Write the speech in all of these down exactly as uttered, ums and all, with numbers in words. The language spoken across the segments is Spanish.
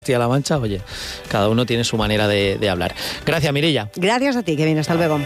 Castilla-La Mancha, oye, cada uno tiene su manera de, de hablar. Gracias, Mireia. Gracias a ti, Kevin. Hasta luego.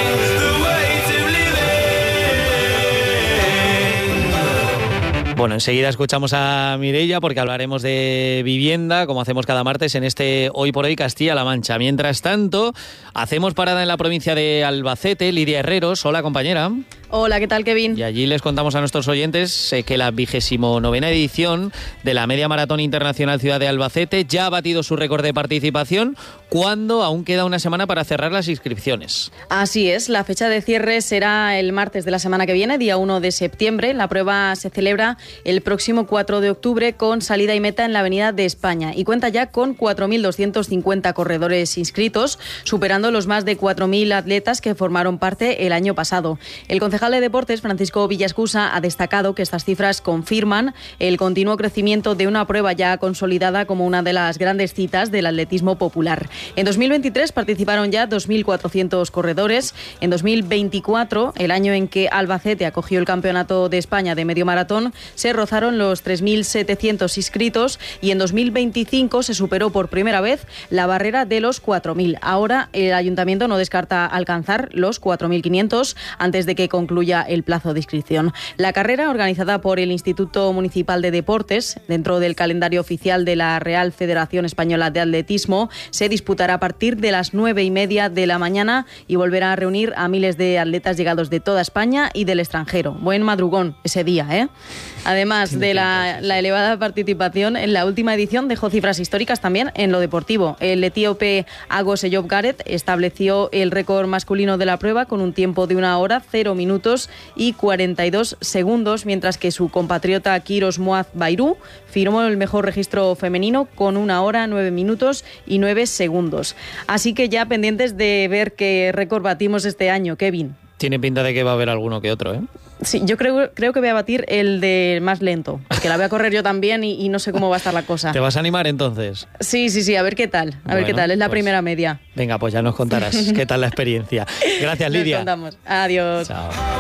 Bueno, enseguida escuchamos a Mireia porque hablaremos de vivienda, como hacemos cada martes en este Hoy por Hoy Castilla-La Mancha. Mientras tanto, hacemos parada en la provincia de Albacete. Lidia Herreros, hola compañera. Hola, ¿qué tal, Kevin? Y allí les contamos a nuestros oyentes eh, que la vigésimo novena edición de la Media Maratón Internacional Ciudad de Albacete ya ha batido su récord de participación, cuando aún queda una semana para cerrar las inscripciones. Así es, la fecha de cierre será el martes de la semana que viene, día uno de septiembre. La prueba se celebra el próximo cuatro de octubre con salida y meta en la Avenida de España y cuenta ya con cuatro mil doscientos cincuenta corredores inscritos, superando los más de cuatro mil atletas que formaron parte el año pasado. El concejal de Deportes, Francisco Villascusa, ha destacado que estas cifras confirman el continuo crecimiento de una prueba ya consolidada como una de las grandes citas del atletismo popular. En dos mil veintitrés participaron ya dos mil cuatrocientos corredores. En dos mil veinticuatro, el año en que Albacete acogió el Campeonato de España de medio maratón, se rozaron los tres mil setecientos inscritos y en dos mil veinticinco se superó por primera vez la barrera de los cuatro mil. Ahora el Ayuntamiento no descarta alcanzar los cuatro mil quinientos antes de que concluya el plazo de inscripción. La carrera, organizada por el Instituto Municipal de Deportes, dentro del calendario oficial de la Real Federación Española de Atletismo, se disputará a partir de las nueve y media de la mañana y volverá a reunir a miles de atletas llegados de toda España y del extranjero. Buen madrugón ese día, ¿eh? Además de la, la elevada participación, en la última edición dejó cifras históricas también en lo deportivo. El etíope Agos Eyob Gareth estableció el récord masculino de la prueba con un tiempo de una hora, cero minutos y cuarenta y dos segundos, mientras que su compatriota Kiros Moaz Bayrou firmó el mejor registro femenino con una hora, nueve minutos y nueve segundos. Así que ya pendientes de ver qué récord batimos este año, Kevin. Tiene pinta de que va a haber alguno que otro, ¿eh? Sí, yo creo, creo que voy a batir el de más lento, que la voy a correr yo también y, y no sé cómo va a estar la cosa. ¿Te vas a animar entonces? Sí, sí, sí, a ver qué tal, a bueno, ver qué tal, es la pues, primera media. Venga, pues ya nos contarás qué tal la experiencia. Gracias, Lidia. Nos contamos. Adiós. Chao.